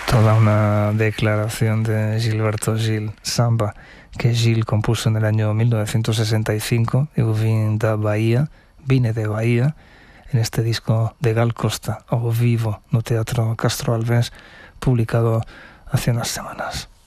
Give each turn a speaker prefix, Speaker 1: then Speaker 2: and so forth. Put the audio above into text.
Speaker 1: Toda una declaración de Gilberto Gil, Samba, que Gil compuso en el año 1965, Eu vine de Bahía, en este disco de Gal Costa, ao vivo no Teatro Castro Alves, publicado hace unas semanas.